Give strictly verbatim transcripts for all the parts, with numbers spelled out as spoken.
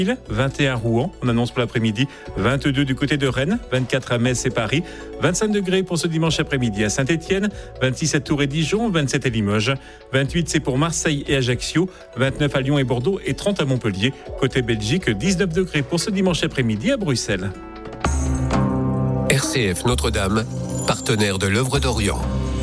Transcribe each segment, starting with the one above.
vingt et un à Rouen, on annonce pour l'après-midi, vingt-deux du côté de Rennes, vingt-quatre à Metz et Paris, vingt-cinq degrés pour ce dimanche après-midi à Saint-Étienne, vingt-six à Tours et Dijon, vingt-sept à Limoges, vingt-huit c'est pour Marseille et Ajaccio, vingt-neuf à Lyon et Bordeaux et trente à Montpellier. Côté Belgique, dix-neuf degrés pour ce dimanche après-midi à Bruxelles. R C F Notre-Dame, partenaire de l'œuvre d'Orient.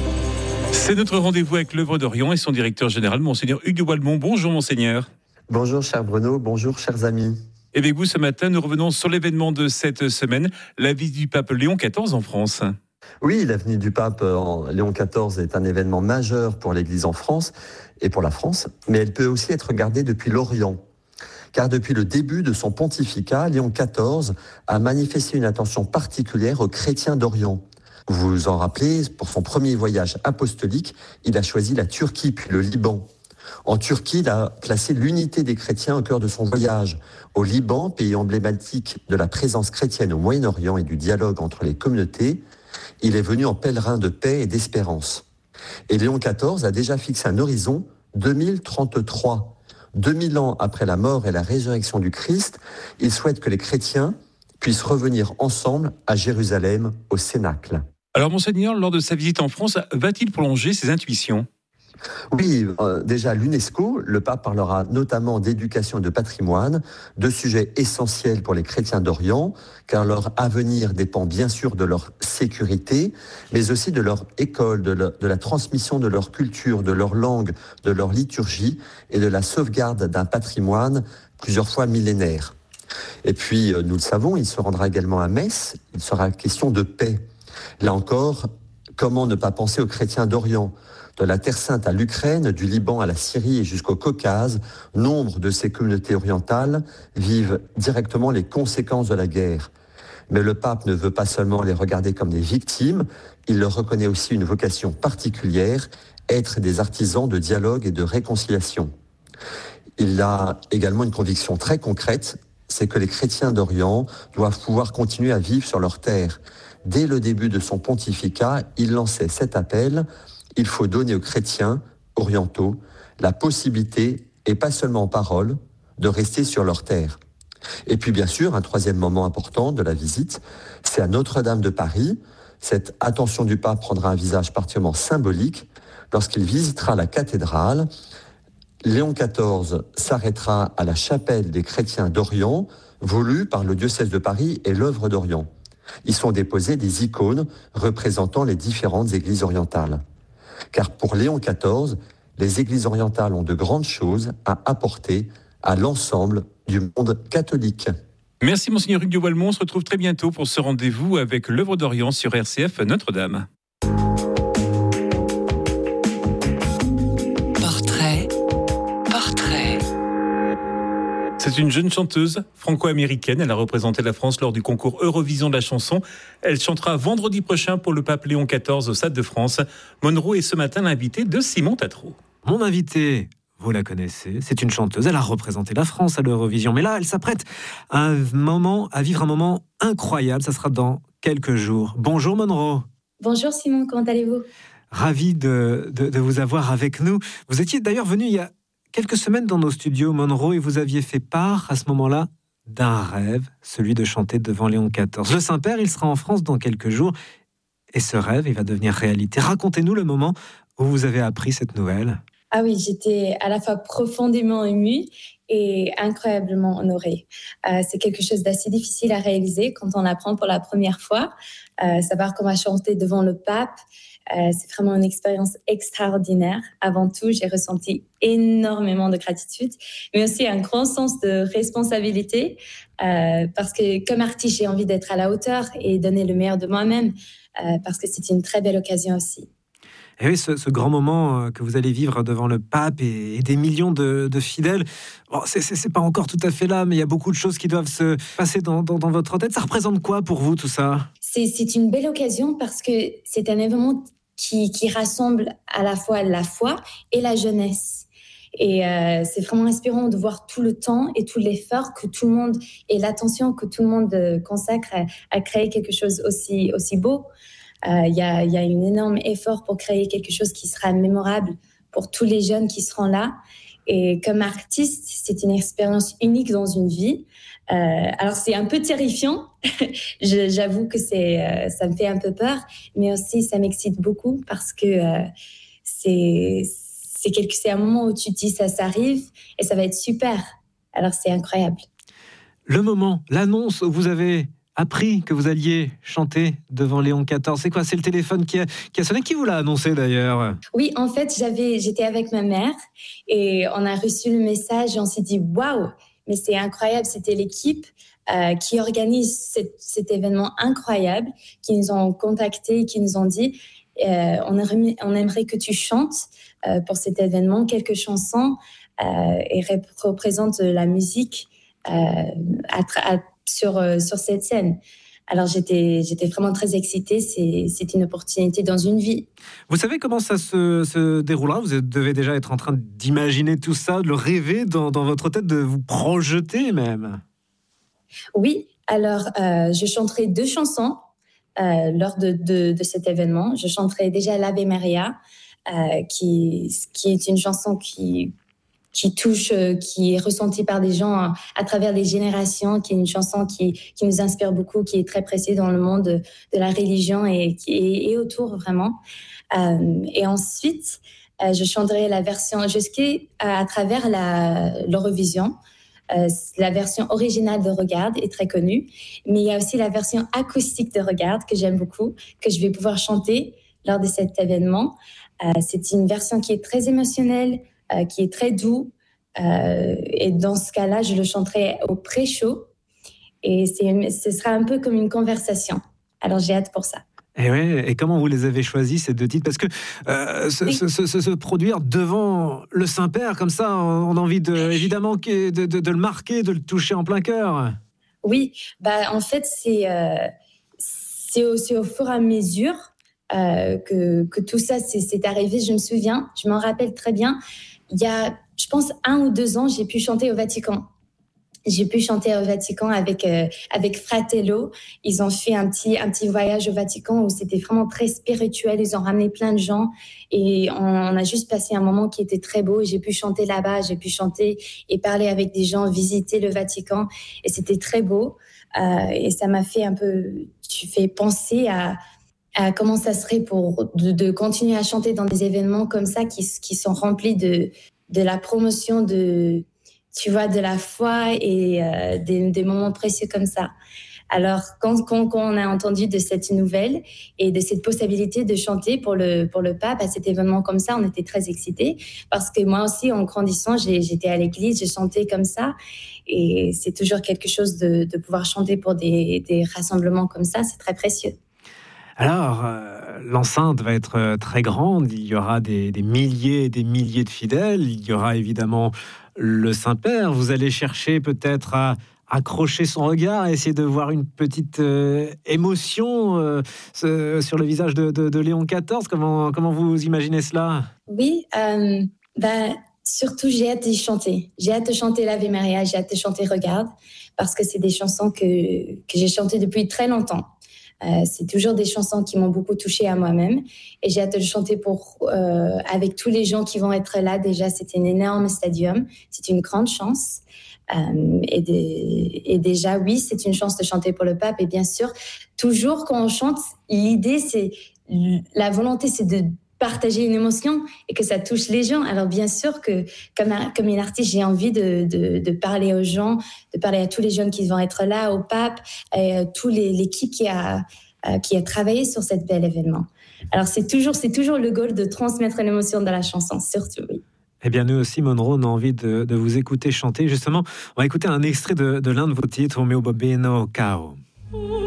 C'est notre rendez-vous avec l'œuvre d'Orient et son directeur général, Monseigneur Hugues de Walmont. Bonjour Monseigneur. Bonjour cher Bruno, bonjour chers amis. Et avec vous ce matin, nous revenons sur l'événement de cette semaine, la visite du pape Léon quatorze en France. Oui, la venue du pape Léon quatorze est un événement majeur pour l'Église en France et pour la France, mais elle peut aussi être regardée depuis l'Orient. Car depuis le début de son pontificat, Léon quatorze a manifesté une attention particulière aux chrétiens d'Orient. Vous vous en rappelez, pour son premier voyage apostolique, il a choisi la Turquie puis le Liban. En Turquie, il a placé l'unité des chrétiens au cœur de son voyage. Au Liban, pays emblématique de la présence chrétienne au Moyen-Orient et du dialogue entre les communautés, il est venu en pèlerin de paix et d'espérance. Et Léon quatorze a déjà fixé un horizon deux mille trente-trois. deux mille ans après la mort et la résurrection du Christ, il souhaite que les chrétiens puissent revenir ensemble à Jérusalem, au Cénacle. Alors Monseigneur, lors de sa visite en France, va-t-il prolonger ses intuitions ? Oui, euh, déjà à l'UNESCO, le pape parlera notamment d'éducation et de patrimoine, deux sujets essentiels pour les chrétiens d'Orient, car leur avenir dépend bien sûr de leur sécurité, mais aussi de leur école, de, le, de la transmission de leur culture, de leur langue, de leur liturgie et de la sauvegarde d'un patrimoine plusieurs fois millénaire. Et puis, nous le savons, il se rendra également à Metz, il sera question de paix. Là encore, comment ne pas penser aux chrétiens d'Orient ? De la Terre Sainte à l'Ukraine, du Liban à la Syrie et jusqu'au Caucase, nombre de ces communautés orientales vivent directement les conséquences de la guerre. Mais le pape ne veut pas seulement les regarder comme des victimes, il leur reconnaît aussi une vocation particulière, être des artisans de dialogue et de réconciliation. Il a également une conviction très concrète, c'est que les chrétiens d'Orient doivent pouvoir continuer à vivre sur leur terre. Dès le début de son pontificat, il lançait cet appel: il faut donner aux chrétiens orientaux la possibilité, et pas seulement en parole, de rester sur leur terre. Et puis bien sûr, un troisième moment important de la visite, c'est à Notre-Dame de Paris. Cette attention du pape prendra un visage particulièrement symbolique. Lorsqu'il visitera la cathédrale, Léon quatorze s'arrêtera à la chapelle des chrétiens d'Orient, voulue par le diocèse de Paris et l'œuvre d'Orient. Y sont déposées des icônes représentant les différentes églises orientales. Car pour Léon quatorze, les églises orientales ont de grandes choses à apporter à l'ensemble du monde catholique. Merci Monseigneur Hugues de Walmont, on se retrouve très bientôt pour ce rendez-vous avec l'œuvre d'Orient sur R C F Notre-Dame. Portrait, portrait. C'est une jeune chanteuse franco-américaine. Elle a représenté la France lors du concours Eurovision de la chanson. Elle chantera vendredi prochain pour le pape Léon quatorze au Stade de France. Monroe est ce matin l'invité de Simon Tatro. Mon invité, vous la connaissez, c'est une chanteuse. Elle a représenté la France à l'Eurovision. Mais là, elle s'apprête à, un moment, à vivre un moment incroyable. Ça sera dans quelques jours. Bonjour Monroe. Bonjour Simon, comment allez-vous ? Ravi de, de, de vous avoir avec nous. Vous étiez d'ailleurs venu il y a quelques semaines dans nos studios, Monroe, et vous aviez fait part à ce moment-là d'un rêve, celui de chanter devant Léon quatorze. Le Saint-Père, il sera en France dans quelques jours, et ce rêve, il va devenir réalité. Racontez-nous le moment où vous avez appris cette nouvelle. Ah oui, j'étais à la fois profondément émue et incroyablement honorée. Euh, c'est quelque chose d'assez difficile à réaliser quand on apprend pour la première fois. Euh, savoir qu'on va chanter devant le pape, Euh, c'est vraiment une expérience extraordinaire. Avant tout, j'ai ressenti énormément de gratitude, mais aussi un grand sens de responsabilité, euh, parce que comme artiste, j'ai envie d'être à la hauteur et donner le meilleur de moi-même, euh, parce que c'est une très belle occasion aussi. Et oui, ce, ce grand moment que vous allez vivre devant le pape et, et des millions de, de fidèles, bon, c'est, c'est, c'est pas encore tout à fait là, mais il y a beaucoup de choses qui doivent se passer dans, dans, dans votre tête. Ça représente quoi pour vous, tout ça ? c'est, c'est une belle occasion parce que c'est un événement qui, qui rassemble à la fois la foi et la jeunesse. Et euh, c'est vraiment inspirant de voir tout le temps et tout l'effort que tout le monde et l'attention que tout le monde consacre à, à créer quelque chose aussi, aussi beau. Il euh, y, a, y a un énorme effort pour créer quelque chose qui sera mémorable pour tous les jeunes qui seront là. Et comme artiste, c'est une expérience unique dans une vie. Euh, alors, c'est un peu terrifiant. Je, j'avoue que c'est, euh, ça me fait un peu peur, mais aussi, ça m'excite beaucoup parce que euh, c'est, c'est, quelque, c'est un moment où tu te dis ça, ça arrive et ça va être super. Alors, c'est incroyable. Le moment, l'annonce où vous avez appris que vous alliez chanter devant Léon quatorze, c'est quoi? C'est le téléphone qui a, qui a sonné? Qui vous l'a annoncé d'ailleurs? Oui, en fait, j'avais, j'étais avec ma mère et on a reçu le message et on s'est dit waouh, mais c'est incroyable. C'était l'équipe euh, qui organise cet, cet événement incroyable, qui nous ont contactés, qui nous ont dit euh, on, aimerait, on aimerait que tu chantes euh, pour cet événement quelques chansons euh, et rep- représente la musique euh, à, à Sur, euh, sur cette scène. Alors j'étais, j'étais vraiment très excitée, c'est, c'est une opportunité dans une vie. Vous savez comment ça se, se déroulera? Vous devez déjà être en train d'imaginer tout ça, de le rêver dans, dans votre tête, de vous projeter même. Oui, alors euh, je chanterai deux chansons euh, lors de, de, de cet événement. Je chanterai déjà l'Ave Maria, euh, qui, qui est une chanson qui... qui touche, qui est ressentie par des gens à travers les générations, qui est une chanson qui, qui nous inspire beaucoup, qui est très précieuse dans le monde de, de la religion et, qui, et, et autour vraiment. Euh, et ensuite, euh, je chanterai la version jusqu'à à travers la, l'Eurovision. Euh, la version originale de Regarde est très connue, mais il y a aussi la version acoustique de Regarde que j'aime beaucoup, que je vais pouvoir chanter lors de cet événement. Euh, c'est une version qui est très émotionnelle, Euh, qui est très doux. Euh, et dans ce cas-là, je le chanterai au pré-show. Et c'est, ce sera un peu comme une conversation. Alors, j'ai hâte pour ça. Et, ouais, et comment vous les avez choisis, ces deux titres? Parce que euh, se, oui. se, se, se, se produire devant le Saint-Père, comme ça, on a envie de, évidemment de, de, de le marquer, de le toucher en plein cœur. Oui, bah, en fait, c'est, euh, c'est, au, c'est au fur et à mesure euh, que, que tout ça c'est, c'est arrivé. Je me souviens, je m'en rappelle très bien. Il y a, je pense, un ou deux ans, j'ai pu chanter au Vatican. J'ai pu chanter au Vatican avec, euh, avec Fratello. Ils ont fait un petit, un petit voyage au Vatican où c'était vraiment très spirituel. Ils ont ramené plein de gens et on, on a juste passé un moment qui était très beau. J'ai pu chanter là-bas, j'ai pu chanter et parler avec des gens, visiter le Vatican. Et c'était très beau. Euh, et ça m'a fait un peu, tu fais penser à, à comment ça serait pour de, de continuer à chanter dans des événements comme ça qui, qui sont remplis de, de la promotion de, tu vois, de la foi et euh, des, des moments précieux comme ça. Alors, quand, quand, quand on a entendu de cette nouvelle et de cette possibilité de chanter pour le, pour le pape à cet événement comme ça, on était très excités parce que moi aussi, en grandissant, j'ai, j'étais à l'église, j'ai chanté comme ça et c'est toujours quelque chose de, de pouvoir chanter pour des, des rassemblements comme ça, c'est très précieux. Alors, euh, l'enceinte va être très grande, il y aura des, des milliers et des milliers de fidèles, il y aura évidemment le Saint-Père. Vous allez chercher peut-être à accrocher son regard, à essayer de voir une petite euh, émotion euh, ce, sur le visage de, de, de Léon quatorze. Comment, comment vous imaginez cela? Oui, euh, bah, surtout j'ai hâte de chanter. J'ai hâte de chanter l'Ave Maria, j'ai hâte de chanter Regarde, parce que c'est des chansons que, que j'ai chantées depuis très longtemps. Euh, c'est toujours des chansons qui m'ont beaucoup touchée à moi-même et j'ai hâte de le chanter pour, euh, avec tous les gens qui vont être là. Déjà, c'est un énorme stadium, c'est une grande chance. Euh, et, des, et déjà, oui, c'est une chance de chanter pour le pape. Et bien sûr, toujours quand on chante, l'idée, c'est, la volonté, c'est de partager une émotion et que ça touche les gens. Alors bien sûr que comme, un, comme une artiste, j'ai envie de, de, de parler aux gens, de parler à tous les jeunes qui vont être là, au pape, et à toute l'équipe qui a, euh, qui a travaillé sur cet bel événement. Alors c'est toujours, c'est toujours le goal de transmettre l'émotion de la chanson, surtout, oui. Eh bien, nous aussi, Monroe, on a envie de, de vous écouter chanter. Justement, on va écouter un extrait de, de l'un de vos titres, O mio bambino caro.